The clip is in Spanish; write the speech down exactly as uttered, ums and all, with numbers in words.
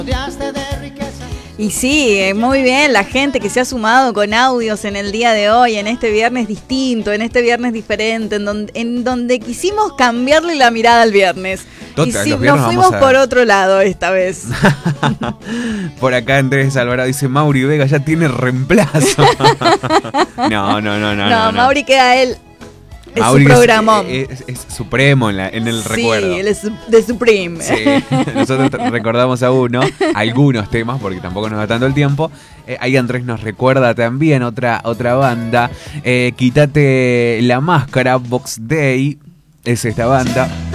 Y sí, muy bien, la gente que se ha sumado con audios en el día de hoy, en este viernes distinto, en este viernes diferente, en donde, en donde quisimos cambiarle la mirada al viernes. Total, y sí, nos fuimos a... por otro lado esta vez. Por acá Andrés Alvarado dice, Mauri Vega ya tiene reemplazo. no, no, no, no. No, no, Mauri no. queda él. Es Mauri su programón. Es, es, es supremo en, la, en el sí, recuerdo. Sí, él es de Supreme. Sí, nosotros recordamos a uno, algunos temas, porque tampoco nos da tanto el tiempo. Eh, ahí Andrés nos recuerda también otra, otra banda. Eh, Quítate la máscara, Box Day, es esta banda.